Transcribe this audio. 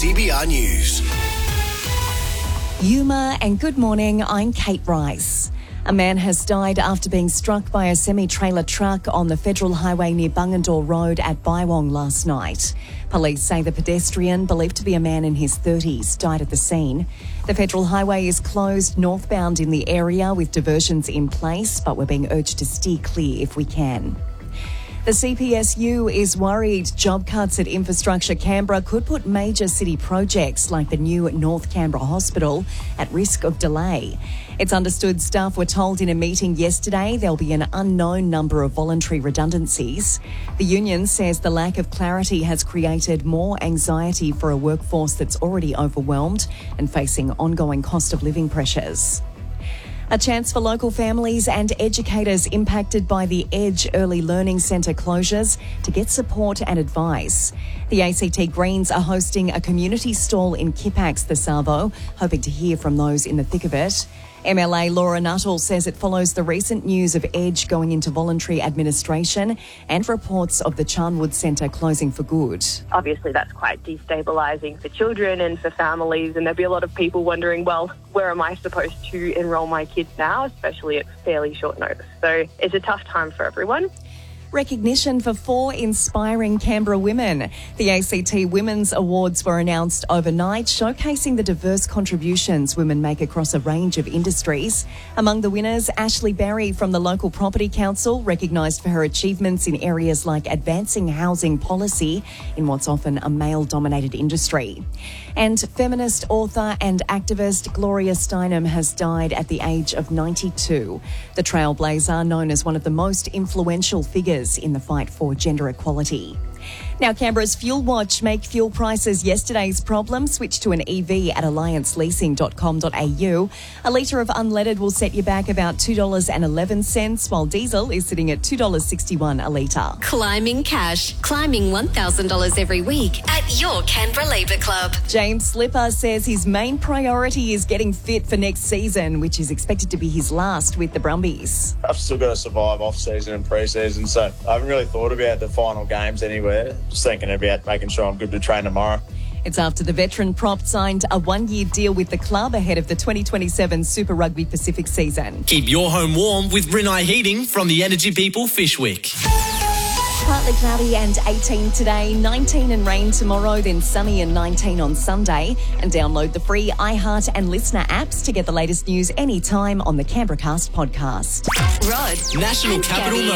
CBR News. Yuma and good morning, I'm Kate Rice. A man has died after being struck by a semi-trailer truck on the Federal Highway near Bungendore Road at Bywong last night. Police say the pedestrian, believed to be a man in his 30s, died at the scene. The Federal Highway is closed northbound in the area with diversions in place, but we're being urged to steer clear if we can. The CPSU is worried job cuts at Infrastructure Canberra could put major city projects like the new North Canberra Hospital at risk of delay. It's understood staff were told in a meeting yesterday there'll be an unknown number of voluntary redundancies. The union says the lack of clarity has created more anxiety for a workforce that's already overwhelmed and facing ongoing cost of living pressures. A chance for local families and educators impacted by the Edge Early Learning Centre closures to get support and advice. The ACT Greens are hosting a community stall in Kippax this Arvo, hoping to hear from those in the thick of it. MLA Laura Nuttall says it follows the recent news of Edge going into voluntary administration and reports of the Charnwood Centre closing for good. Obviously, that's quite destabilising for children and for families, and there'll be a lot of people wondering, well, where am I supposed to enrol my kids now, especially at fairly short notice. So it's a tough time for everyone. Recognition for 4 inspiring Canberra women. The ACT Women's Awards were announced overnight, showcasing the diverse contributions women make across a range of industries. Among the winners, Ashley Berry from the local property council, recognised for her achievements in areas like advancing housing policy in what's often a male-dominated industry. And feminist author and activist Gloria Steinem has died at the age of 92. The trailblazer, known as one of the most influential figures in the fight for gender equality. Now, Canberra's Fuel Watch make fuel prices yesterday's problem. Switch to an EV at allianceleasing.com.au. A litre of unleaded will set you back about $2.11, while diesel is sitting at $2.61 a litre. Climbing cash. Climbing $1,000 every week at your Canberra Labour Club. James Slipper says his main priority is getting fit for next season, which is expected to be his last with the Brumbies. I've still got to survive off-season and pre-season, so I haven't really thought about the final games anywhere. Just thinking about making sure I'm good to train tomorrow. It's after the veteran prop signed a 1-year deal with the club ahead of the 2027 Super Rugby Pacific season. Keep your home warm with Rinnai Heating from the Energy People Fishwick. Partly cloudy and 18 today, 19 and rain tomorrow, then sunny and 19 on Sunday. And download the free iHeart and Listener apps to get the latest news anytime on the Canberra Cast podcast. Rod. National Capital